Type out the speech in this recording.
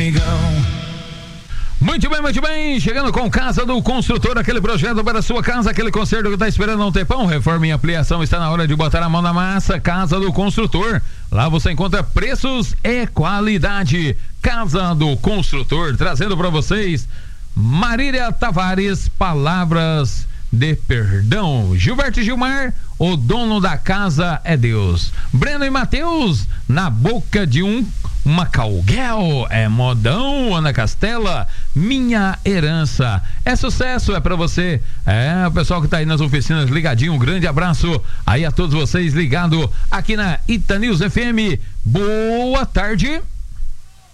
amigão. Muito bem, chegando com Casa do Construtor, aquele projeto para a sua casa, aquele concerto que está esperando um tempão, reforma e ampliação, está na hora de botar a mão na massa. Casa do Construtor, lá você encontra preços e qualidade. Casa do Construtor, trazendo para vocês Marília Tavares, palavras de perdão. Gilberto e Gilmar, o dono da casa é Deus. Breno e Matheus, na boca de uma Calguel, é modão. Ana Castela, minha herança é sucesso, é pra você. É, o pessoal que tá aí nas oficinas ligadinho, um grande abraço aí a todos vocês ligado aqui na Ita News FM. Boa tarde.